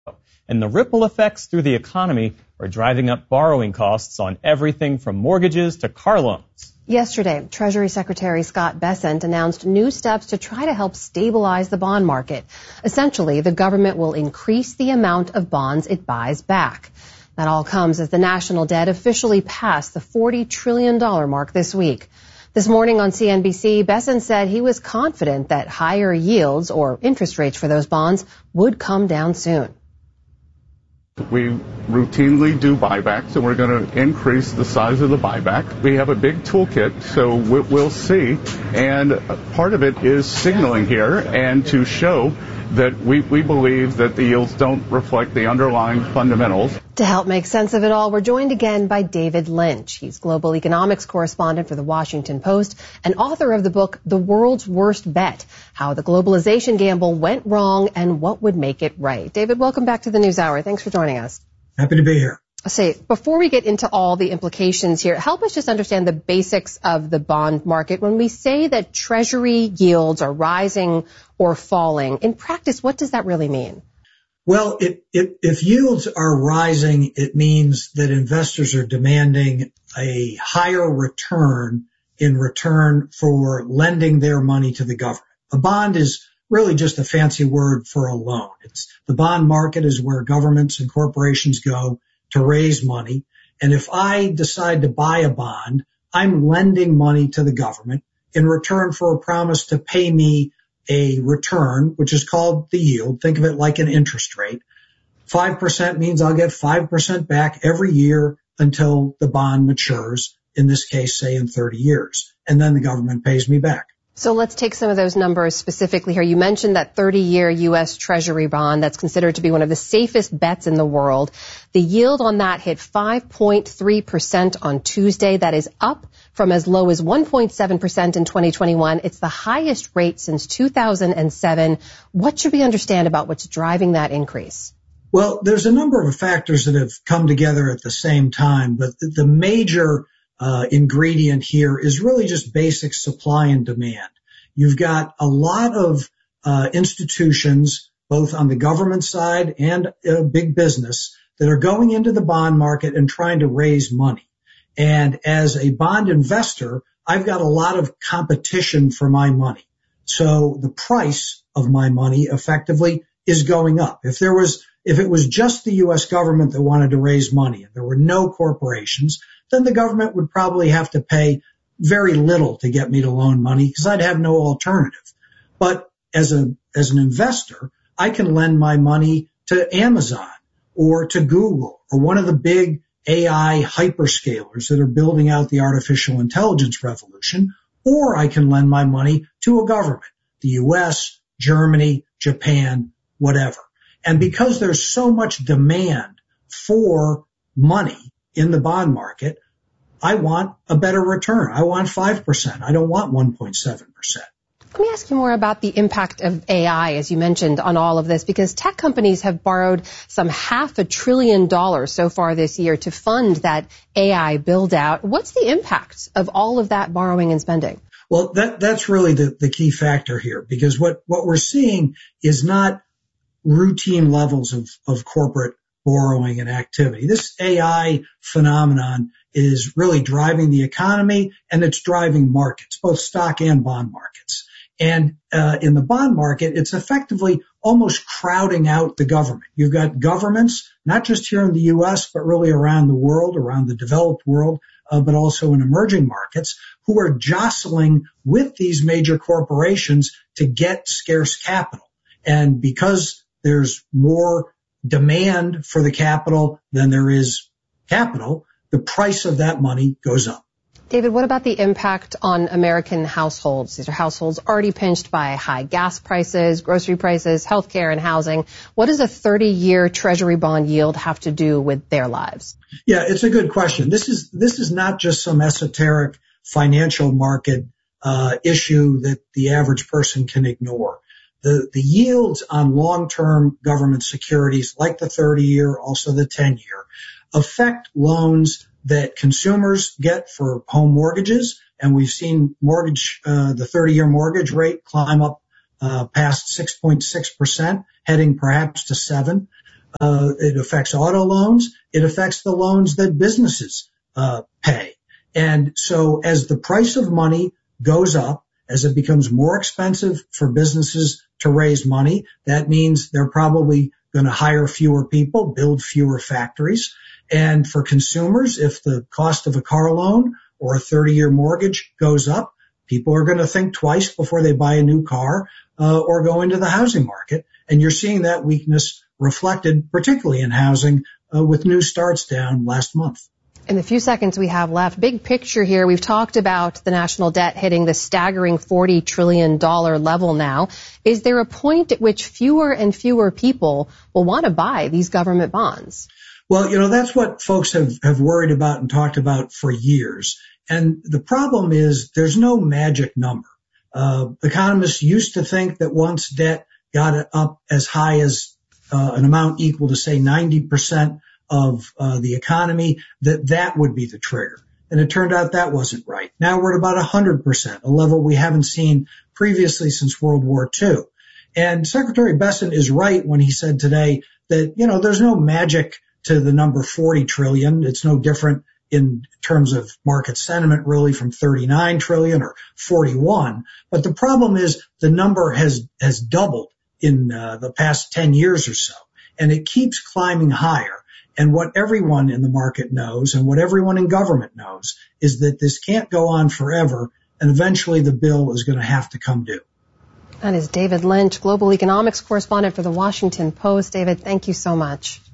And the ripple effects through the economy are driving up borrowing costs on everything from mortgages to car loans. Yesterday, Treasury Secretary Scott Bessent announced new steps to try to help stabilize the bond market. Essentially, the government will increase the amount of bonds it buys back. That all comes as the national debt officially passed the $40 trillion mark this week. This morning on CNBC, Bessent said he was confident that higher yields or interest rates for those bonds would come down soon. We routinely do buybacks, and we're going to increase the size of the buyback. We have a big toolkit, so we'll see. And part of it is signaling here and to show that we believe that the yields don't reflect the underlying fundamentals. To help make sense of it all, we're joined again by David Lynch. He's global economics correspondent for The Washington Post and author of the book, The World's Worst Bet, How the Globalization Gamble Went Wrong and What Would Make It Right. David, welcome back to the NewsHour. Thanks for joining us. Happy to be here. Say, before we get into all the implications here, help us just understand the basics of the bond market. When we say that Treasury yields are rising or falling, in practice, what does that really mean? Well, if yields are rising, it means that investors are demanding a higher return in return for lending their money to the government. A bond is really just a fancy word for a loan. The bond market is where governments and corporations go to raise money. And if I decide to buy a bond, I'm lending money to the government in return for a promise to pay me a return, which is called the yield. Think of it like an interest rate. 5% means I'll get 5% back every year until the bond matures, in this case, say in 30 years. And then the government pays me back. So let's take some of those numbers specifically here. You mentioned that 30-year U.S. Treasury bond that's considered to be one of the safest bets in the world. The yield on that hit 5.3% on Tuesday. That is up from as low as 1.7% in 2021. It's the highest rate since 2007. What should we understand about what's driving that increase? Well, there's a number of factors that have come together at the same time, but the major ingredient here is really just basic supply and demand. You've got a lot of institutions, both on the government side and big business, that are going into the bond market and trying to raise money. And as a bond investor, I've got a lot of competition for my money. So the price of my money effectively is going up. If it was just the U.S. government that wanted to raise money and there were no corporations, then the government would probably have to pay very little to get me to loan money because I'd have no alternative. But as an investor, I can lend my money to Amazon or to Google or one of the big AI hyperscalers that are building out the artificial intelligence revolution, or I can lend my money to a government, the U.S., Germany, Japan, whatever. And because there's so much demand for money in the bond market, I want a better return. I want 5%. I don't want 1.7%. Let me ask you more about the impact of AI, as you mentioned, on all of this, because tech companies have borrowed some $500 billion so far this year to fund that AI build out. What's the impact of all of that borrowing and spending? Well, that's really the key factor here, because what we're seeing is not routine levels of corporate borrowing and activity. This AI phenomenon is really driving the economy, and it's driving markets, both stock and bond markets. And in the bond market, it's effectively almost crowding out the government. You've got governments, not just here in the U.S., but really around the world, around the developed world, but also in emerging markets, who are jostling with these major corporations to get scarce capital. And because there's more demand for the capital than there is capital, the price of that money goes up. David, what about the impact on American households? These are households already pinched by high gas prices, grocery prices, healthcare, and housing. What does a 30-year Treasury bond yield have to do with their lives? Yeah, it's a good question. This is not just some esoteric financial market issue that the average person can ignore. The yields on long-term government securities, like the 30-year, also the 10-year, affect loans that consumers get for home mortgages. And we've seen the 30-year mortgage rate climb up past 6.6%, heading perhaps to 7%. It affects auto loans. It affects the loans that businesses pay. And so as the price of money goes up, as it becomes more expensive for businesses to raise money, that means they're probably going to hire fewer people, build fewer factories. And for consumers, if the cost of a car loan or a 30-year mortgage goes up, people are going to think twice before they buy a new car or go into the housing market. And you're seeing that weakness reflected, particularly in housing, with new starts down last month. In the few seconds we have left, big picture here, we've talked about the national debt hitting the staggering $40 trillion level now. Is there a point at which fewer and fewer people will want to buy these government bonds? Well, that's what folks have worried about and talked about for years. And the problem is there's no magic number. Economists used to think that once debt got up as high as an amount equal to, say, 90% of the economy, that would be the trigger. And it turned out that wasn't right. Now we're at about 100%, a level we haven't seen previously since World War II. And Secretary Bessent is right when he said today that, there's no magic to the number 40 trillion. It's no different in terms of market sentiment, really, from 39 trillion or 41. But the problem is the number has doubled in the past 10 years or so, and it keeps climbing higher. And what everyone in the market knows and what everyone in government knows is that this can't go on forever, and eventually the bill is going to have to come due. That is David Lynch, global economics correspondent for the Washington Post. David, thank you so much.